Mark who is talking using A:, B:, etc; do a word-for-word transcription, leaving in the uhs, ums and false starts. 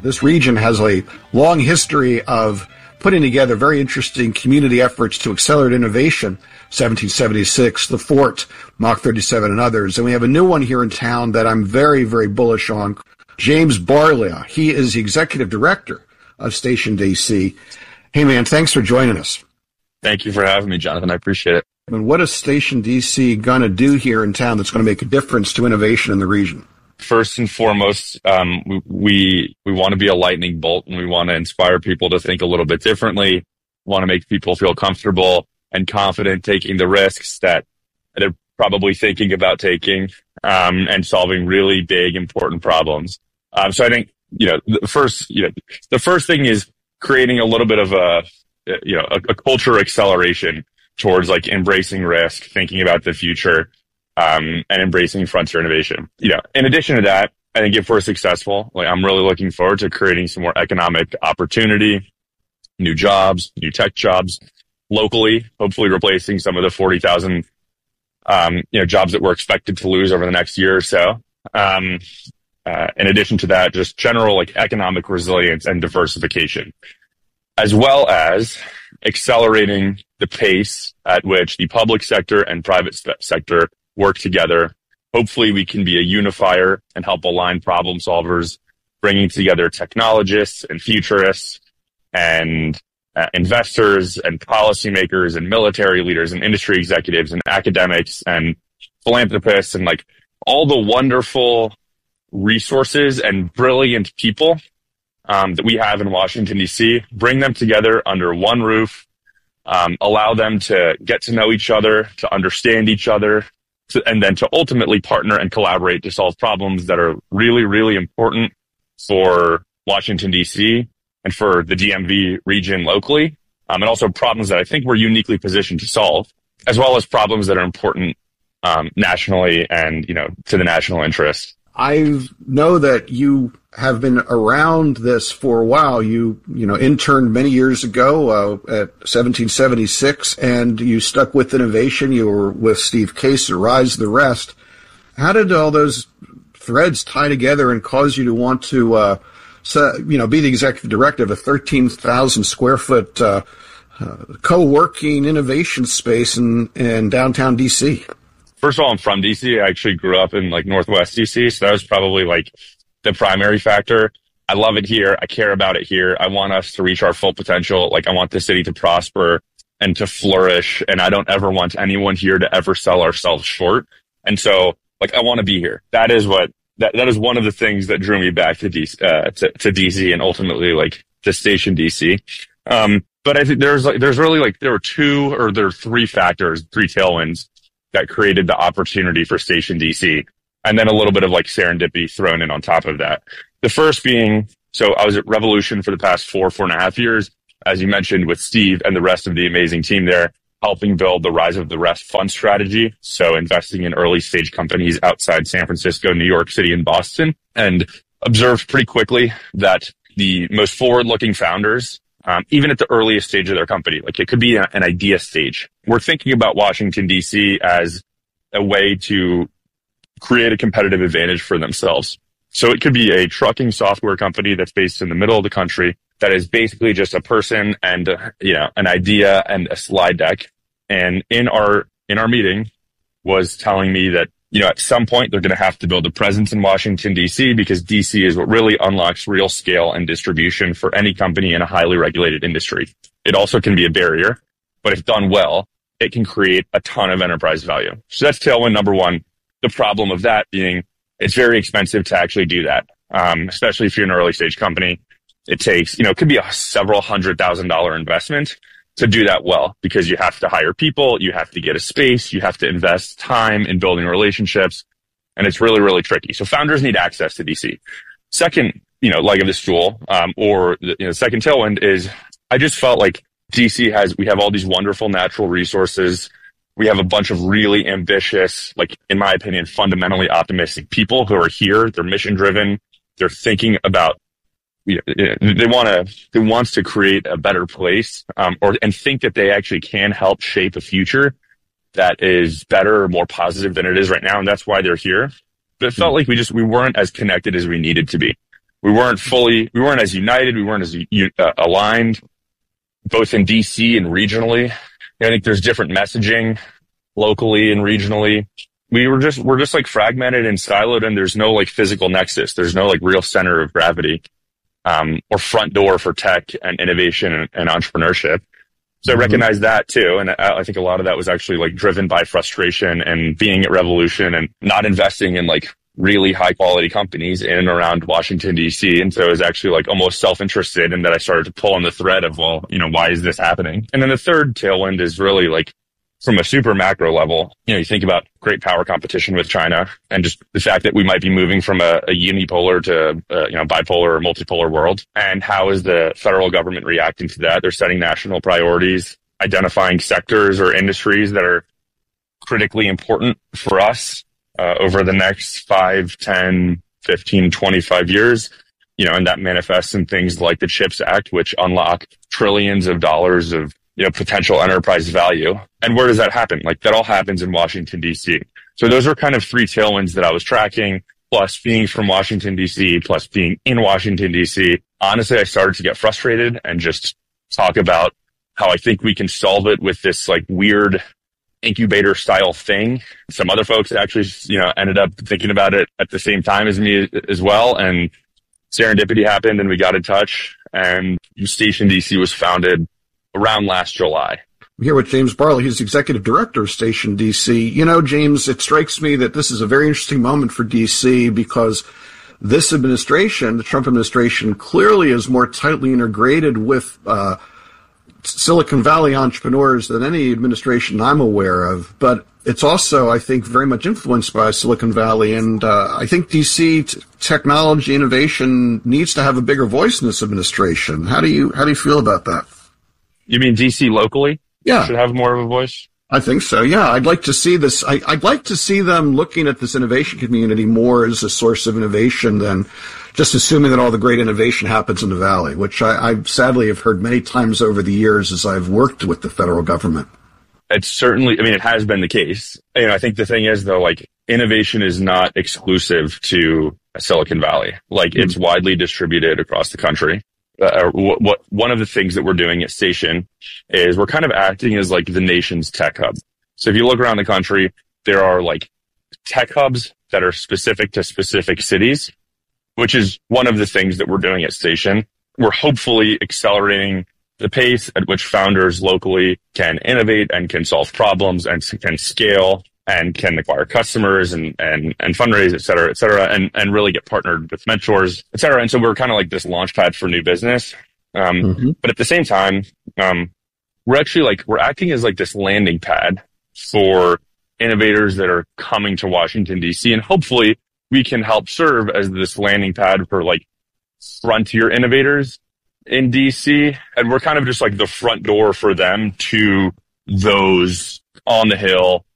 A: This region has a long history of putting together very interesting community efforts to accelerate innovation. seventeen seventy-six, the Fort, Mach thirty-seven, and others. And we have a new one here in town that I'm very, very bullish on. James Barlia. He is the executive director of Station D C. Hey, man, thanks for joining us.
B: Thank you for having me, Jonathan. I appreciate it.
A: And what is Station D C going to do here in town that's going to make a difference to innovation in the region?
B: First and foremost, um, we we want to be a lightning bolt, and we want to inspire people to think a little bit differently. We want to make people feel comfortable and confident taking the risks that they're probably thinking about taking, um, and solving really big, important problems. Um, so I think, you know, the first, you know, the first thing is creating a little bit of a, you know, a, a culture acceleration towards like embracing risk, thinking about the future, um, and embracing frontier innovation. You know, in addition to that, I think if we're successful, like I'm really looking forward to creating some more economic opportunity, new jobs, new tech jobs locally, hopefully replacing some of the forty thousand, um, you know, jobs that we're expected to lose over the next year or so. Um, uh, in addition to that, just general like economic resilience and diversification, as well as accelerating the pace at which the public sector and private sector work together. Hopefully we can be a unifier and help align problem solvers, bringing together technologists and futurists and uh, investors and policymakers and military leaders and industry executives and academics and philanthropists and like all the wonderful resources and brilliant people um, that we have in Washington, D C, bring them together under one roof, um, allow them to get to know each other, to understand each other, to, and then to ultimately partner and collaborate to solve problems that are really, really important for Washington, D C and for the D M V region locally, um, and also problems that I think we're uniquely positioned to solve, as well as problems that are important um, nationally and, you know, to the national interest.
A: I know that you have been around this for a while. You, you know, interned many years ago uh, at seventeen seventy-six, and you stuck with innovation. You were with Steve Case, Rise the Rest. How did all those threads tie together and cause you to want to, uh, so, you know, be the executive director of a thirteen thousand square foot uh, uh, co-working innovation space in, in downtown D C?
B: First of all, I'm from D C. I actually grew up in like Northwest D C, so that was probably like the primary factor. I love it here. I care about it here. I want us to reach our full potential. Like I want the city to prosper and to flourish, and I don't ever want anyone here to ever sell ourselves short. And so, like, I want to be here. That is what that that is one of the things that drew me back to D C, uh, to, to D C, and ultimately like to Station D C. Um, but I think there's like there's really like there were two or there were three factors, three tailwinds that created the opportunity for Station D C, and then a little bit of like serendipity thrown in on top of that. The first being, so I was at Revolution for the past four, four and a half years, as you mentioned, with Steve and the rest of the amazing team there, helping build the Rise of the Rest fund strategy. So investing in early stage companies outside San Francisco, New York City, and Boston, and observed pretty quickly that the most forward-looking founders, Um, even at the earliest stage of their company, like it could be a, an idea stage. We're thinking about Washington, D C as a way to create a competitive advantage for themselves. So it could be a trucking software company that's based in the middle of the country that is basically just a person and, uh, you know, an idea and a slide deck. And in our, in our meeting was telling me that, you know, at some point they're going to have to build a presence in Washington, D C, because D C is what really unlocks real scale and distribution for any company in a highly regulated industry. It also can be a barrier, but if done well, it can create a ton of enterprise value. So that's tailwind number one. The problem of that being it's very expensive to actually do that, um, especially if you're an early stage company. It takes, you know, it could be a several hundred thousand dollar investment to do that well, because you have to hire people, you have to get a space, you have to invest time in building relationships, and it's really, really tricky. So founders need access to D C. Second, you know, leg of the stool, um, or the you know, second tailwind is I just felt like D C has, we have all these wonderful natural resources. We have a bunch of really ambitious, like, in my opinion, fundamentally optimistic people who are here. They're mission driven. They're thinking about, you know, they want to, they wants to create a better place, um, or, and think that they actually can help shape a future that is better or more positive than it is right now. And that's why they're here. But it felt like we just, we weren't as connected as we needed to be. we weren't fully, we weren't as united, we weren't as uh, aligned, both in D C and regionally. I think there's different messaging locally and regionally. We were just, we're just like fragmented and siloed, and there's no like physical nexus. There's no like real center of gravity, um, or front door for tech and innovation and, and entrepreneurship. So I recognize that too. And I, I think a lot of that was actually like driven by frustration and being at Revolution and not investing in like really high quality companies in and around Washington, D C. And so it was actually like almost self-interested, and that I started to pull on the thread of, well, you know, why is this happening? And then the third tailwind is really like from a super macro level. You know, you think about great power competition with China, and just the fact that we might be moving from a, a unipolar to a, you know, bipolar or multipolar world. And how is the federal government reacting to that? They're setting national priorities, identifying sectors or industries that are critically important for us uh, over the next five, ten, fifteen, twenty-five years. You know, and that manifests in things like the CHIPS Act, which unlock trillions of dollars of, you know, potential enterprise value. And where does that happen? Like that all happens in Washington, D C. So those are kind of three tailwinds that I was tracking, plus being from Washington, D C, plus being in Washington, D C. Honestly, I started to get frustrated and just talk about how I think we can solve it with this like weird incubator style thing. Some other folks actually, you know, ended up thinking about it at the same time as me as well. And serendipity happened, and we got in touch, and Station D C was founded around last July.
A: I'm here with James Barley. He's executive director of Station D C. You know, James, it strikes me that this is a very interesting moment for D C because this administration, the Trump administration, clearly is more tightly integrated with uh, Silicon Valley entrepreneurs than any administration I'm aware of. But it's also, I think, very much influenced by Silicon Valley. And uh, I think D C t- technology innovation needs to have a bigger voice in this administration. How do you how do you feel about that?
B: You mean D C locally?
A: Yeah.
B: Should have more of a voice?
A: I think so, yeah. I'd like to see this. I, I'd like to see them looking at this innovation community more as a source of innovation than just assuming that all the great innovation happens in the Valley, which I, I sadly have heard many times over the years as I've worked with the federal government.
B: It's certainly, I mean, it has been the case. You know, I think the thing is, though, like, innovation is not exclusive to Silicon Valley. Like, mm-hmm. It's widely distributed across the country. Uh, what, what one of the things that we're doing at Station is we're kind of acting as like the nation's tech hub. So if you look around the country, there are like tech hubs that are specific to specific cities, which is one of the things that we're doing at Station. We're hopefully accelerating the pace at which founders locally can innovate and can solve problems and can scale and can acquire customers and, and, and fundraise, et cetera, et cetera, and, and really get partnered with mentors, et cetera. And so we're kind of like this launch pad for new business. Um, mm-hmm. But at the same time, um, we're actually like, we're acting as like this landing pad for innovators that are coming to Washington, D C. And hopefully we can help serve as this landing pad for like frontier innovators in D C. And we're kind of just like the front door for them to those on the Hill,